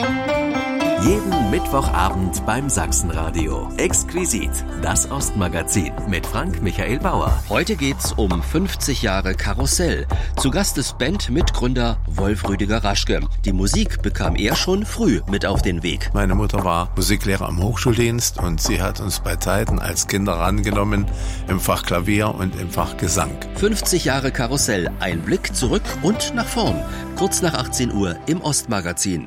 Jeden Mittwochabend beim Sachsenradio. Exquisit, das Ostmagazin mit Frank Michael Bauer. Heute geht's um 50 Jahre Karussell. Zu Gast ist Bandmitgründer Wolf Rüdiger Raschke. Die Musik bekam er schon früh mit auf den Weg. Meine Mutter war Musiklehrer am Hochschuldienst und sie hat uns bei Zeiten als Kinder rangenommen im Fach Klavier und im Fach Gesang. 50 Jahre Karussell, ein Blick zurück und nach vorn. Kurz nach 18 Uhr im Ostmagazin.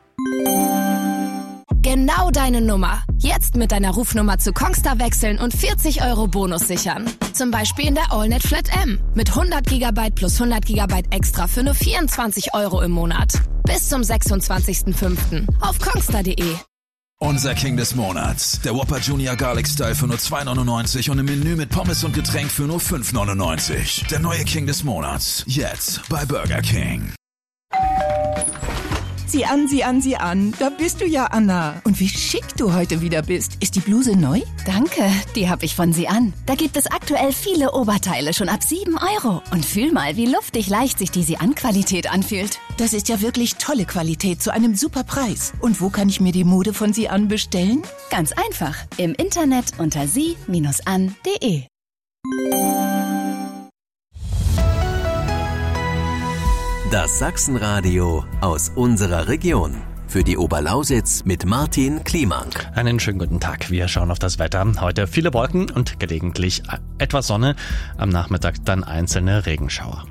Genau deine Nummer. Jetzt mit deiner Rufnummer zu Kongstar wechseln und 40 € Bonus sichern. Zum Beispiel in der AllNet Flat M. Mit 100 GB plus 100 GB extra für nur 24 € im Monat. Bis zum 26.05. auf kongstar.de. Unser King des Monats. Der Whopper Junior Garlic Style für nur 2,99 und im Menü mit Pommes und Getränk für nur 5,99. Der neue King des Monats. Jetzt bei Burger King. Sieh an. Da bist du ja, Anna. Und wie schick du heute wieder bist. Ist die Bluse neu? Danke, die habe ich von Sie an. Da gibt es aktuell viele Oberteile schon ab 7 €. Und fühl mal, wie luftig leicht sich die Sie-an-Qualität anfühlt. Das ist ja wirklich tolle Qualität zu einem super Preis. Und wo kann ich mir die Mode von Sie an bestellen? Ganz einfach. Im Internet unter sie-an.de. Das Sachsenradio aus unserer Region. Für die Oberlausitz mit Martin Kliemank. Einen schönen guten Tag. Wir schauen auf das Wetter. Heute viele Wolken und gelegentlich etwas Sonne. Am Nachmittag dann einzelne Regenschauer.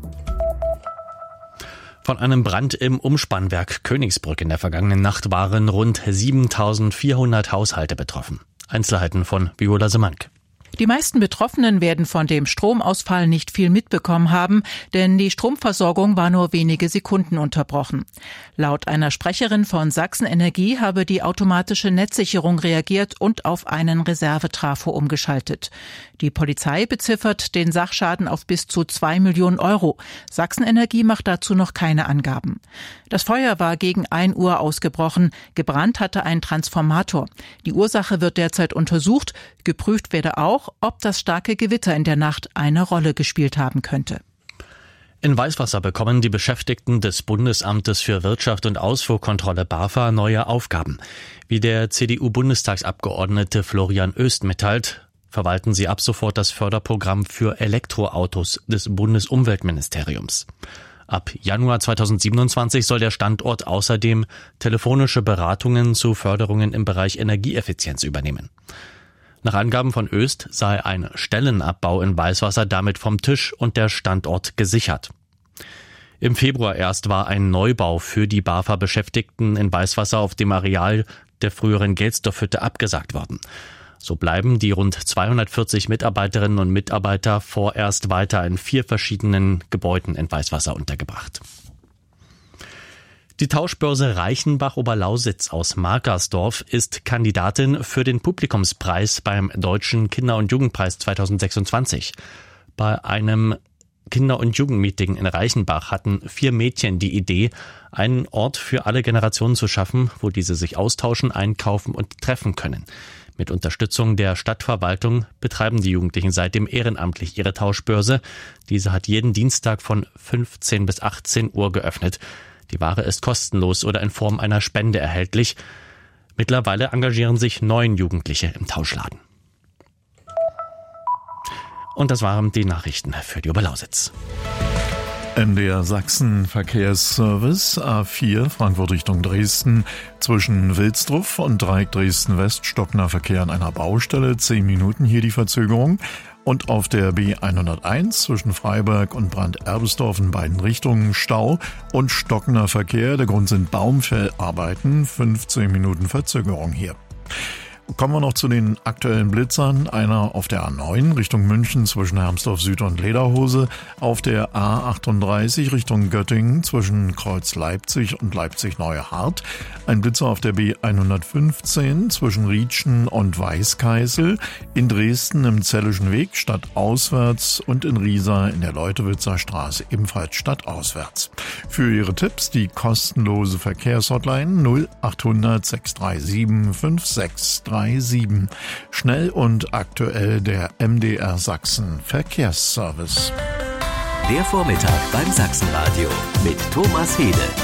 Von einem Brand im Umspannwerk Königsbrück in der vergangenen Nacht waren rund 7.400 Haushalte betroffen. Einzelheiten von Viola Semank. Die meisten Betroffenen werden von dem Stromausfall nicht viel mitbekommen haben, denn die Stromversorgung war nur wenige Sekunden unterbrochen. Laut einer Sprecherin von Sachsen Energie habe die automatische Netzsicherung reagiert und auf einen Reservetrafo umgeschaltet. Die Polizei beziffert den Sachschaden auf bis zu 2 Millionen €. Sachsen Energie macht dazu noch keine Angaben. Das Feuer war gegen 1 Uhr ausgebrochen. Gebrannt hatte ein Transformator. Die Ursache wird derzeit untersucht. Geprüft werde auch, ob das starke Gewitter in der Nacht eine Rolle gespielt haben könnte. In Weißwasser bekommen die Beschäftigten des Bundesamtes für Wirtschaft und Ausfuhrkontrolle BAFA neue Aufgaben. Wie der CDU-Bundestagsabgeordnete Florian Oest mitteilt, verwalten sie ab sofort das Förderprogramm für Elektroautos des Bundesumweltministeriums. Ab Januar 2027 soll der Standort außerdem telefonische Beratungen zu Förderungen im Bereich Energieeffizienz übernehmen. Nach Angaben von Oest sei ein Stellenabbau in Weißwasser damit vom Tisch und der Standort gesichert. Im Februar erst war ein Neubau für die BAFA-Beschäftigten in Weißwasser auf dem Areal der früheren Gelsdorfhütte abgesagt worden. So bleiben die rund 240 Mitarbeiterinnen und Mitarbeiter vorerst weiter in 4 verschiedenen Gebäuden in Weißwasser untergebracht. Die Tauschbörse Reichenbach-Oberlausitz aus Markersdorf ist Kandidatin für den Publikumspreis beim Deutschen Kinder- und Jugendpreis 2026. Bei einem Kinder- und Jugendmeeting in Reichenbach hatten 4 Mädchen die Idee, einen Ort für alle Generationen zu schaffen, wo diese sich austauschen, einkaufen und treffen können. Mit Unterstützung der Stadtverwaltung betreiben die Jugendlichen seitdem ehrenamtlich ihre Tauschbörse. Diese hat jeden Dienstag von 15 bis 18 Uhr geöffnet. Die Ware ist kostenlos oder in Form einer Spende erhältlich. Mittlerweile engagieren sich 9 Jugendliche im Tauschladen. Und das waren die Nachrichten für die Oberlausitz. MDR Sachsen Verkehrsservice A4 Frankfurt Richtung Dresden zwischen Wilsdruff und Dreieck Dresden West stockender Verkehr an einer Baustelle, 10 Minuten hier die Verzögerung. Und auf der B101 zwischen Freiberg und Brand-Erbesdorf in beiden Richtungen Stau und stockender Verkehr. Der Grund sind Baumfellarbeiten, 15 Minuten Verzögerung hier. Kommen wir noch zu den aktuellen Blitzern. Einer auf der A9 Richtung München zwischen Hermsdorf Süd und Lederhose. Auf der A38 Richtung Göttingen zwischen Kreuz Leipzig und Leipzig-Neuhardt. Ein Blitzer auf der B115 zwischen Rietschen und Weißkeißel. In Dresden im Zellischen Weg stadtauswärts und in Riesa in der Leutewitzer Straße ebenfalls stadtauswärts. Für Ihre Tipps die kostenlose Verkehrshotline 0800 637 5637. Schnell und aktuell der MDR Sachsen Verkehrsservice. Der Vormittag beim Sachsenradio mit Thomas Hede.